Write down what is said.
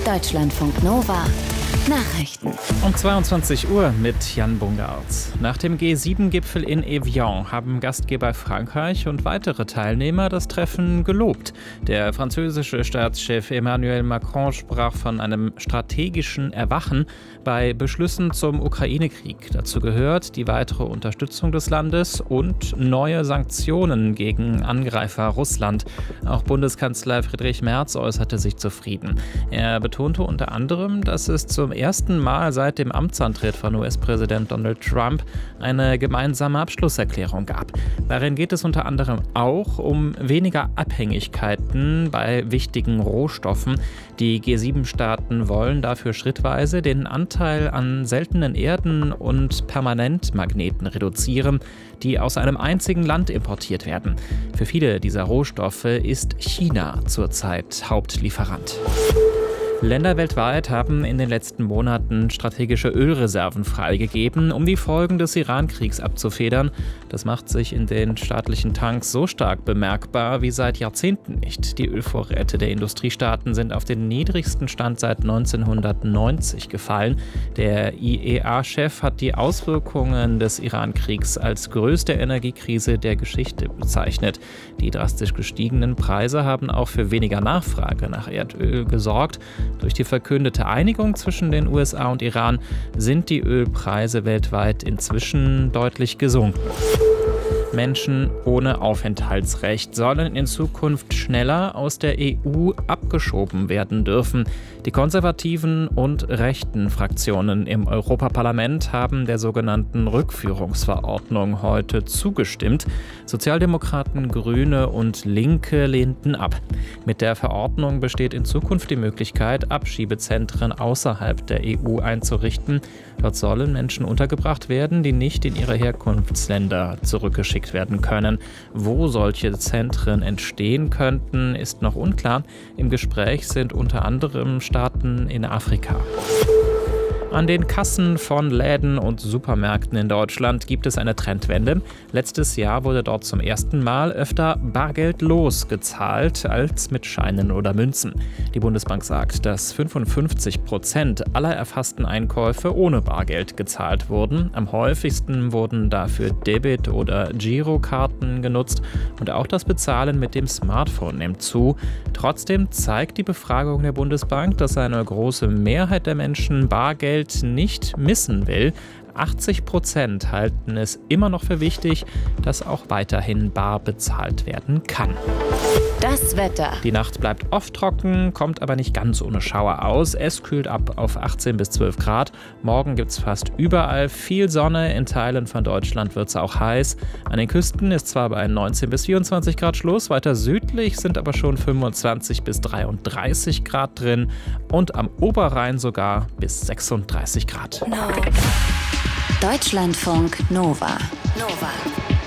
Deutschlandfunk Nova Nachrichten. Um 22 Uhr mit Jan Bungart. Nach dem G7-Gipfel in Evian haben Gastgeber Frankreich und weitere Teilnehmer das Treffen gelobt. Der französische Staatschef Emmanuel Macron sprach von einem strategischen Erwachen bei Beschlüssen zum Ukraine-Krieg. Dazu gehört die weitere Unterstützung des Landes und neue Sanktionen gegen Angreifer Russland. Auch Bundeskanzler Friedrich Merz äußerte sich zufrieden. Er betonte unter anderem, dass es zum ersten Mal seit dem Amtsantritt von US-Präsident Donald Trump eine gemeinsame Abschlusserklärung gab. Darin geht es unter anderem auch um weniger Abhängigkeiten bei wichtigen Rohstoffen. Die G7-Staaten wollen dafür schrittweise den Anteil an seltenen Erden und Permanentmagneten reduzieren, die aus einem einzigen Land importiert werden. Für viele dieser Rohstoffe ist China zurzeit Hauptlieferant. Länder weltweit haben in den letzten Monaten strategische Ölreserven freigegeben, um die Folgen des Iran-Kriegs abzufedern. Das macht sich in den staatlichen Tanks so stark bemerkbar wie seit Jahrzehnten nicht. Die Ölvorräte der Industriestaaten sind auf den niedrigsten Stand seit 1990 gefallen. Der IEA-Chef hat die Auswirkungen des Iran-Kriegs als größte Energiekrise der Geschichte bezeichnet. Die drastisch gestiegenen Preise haben auch für weniger Nachfrage nach Erdöl gesorgt. Durch die verkündete Einigung zwischen den USA und Iran sind die Ölpreise weltweit inzwischen deutlich gesunken. Menschen ohne Aufenthaltsrecht sollen in Zukunft schneller aus der EU abgeschoben werden dürfen. Die konservativen und rechten Fraktionen im Europaparlament haben der sogenannten Rückführungsverordnung heute zugestimmt. Sozialdemokraten, Grüne und Linke lehnten ab. Mit der Verordnung besteht in Zukunft die Möglichkeit, Abschiebezentren außerhalb der EU einzurichten. Dort sollen Menschen untergebracht werden, die nicht in ihre Herkunftsländer zurückgeschickt werden können. Wo solche Zentren entstehen könnten, ist noch unklar. Im Gespräch sind unter anderem Staaten in Afrika. An den Kassen von Läden und Supermärkten in Deutschland gibt es eine Trendwende. Letztes Jahr wurde dort zum ersten Mal öfter bargeldlos gezahlt als mit Scheinen oder Münzen. Die Bundesbank sagt, dass 55% aller erfassten Einkäufe ohne Bargeld gezahlt wurden. Am häufigsten wurden dafür Debit- oder Girokarten genutzt und auch das Bezahlen mit dem Smartphone nimmt zu. Trotzdem zeigt die Befragung der Bundesbank, dass eine große Mehrheit der Menschen Bargeld nicht missen will. 80% halten es immer noch für wichtig, dass auch weiterhin bar bezahlt werden kann. Das Wetter. Die Nacht bleibt oft trocken, kommt aber nicht ganz ohne Schauer aus. Es kühlt ab auf 18 bis 12 Grad. Morgen gibt es fast überall viel Sonne. In Teilen von Deutschland wird es auch heiß. An den Küsten ist zwar bei 19 bis 24 Grad Schluss, weiter südlich sind aber schon 25 bis 33 Grad drin und am Oberrhein sogar bis 36 Grad. Deutschlandfunk Nova.